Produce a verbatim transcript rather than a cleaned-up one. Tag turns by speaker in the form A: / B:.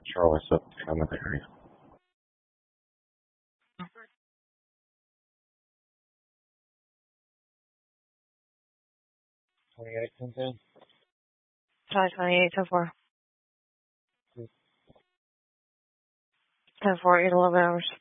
A: Charlie said kind of area. twenty-eight, ten, ten.
B: Try twenty-eight, ten four. ten four, eight, eleven hours.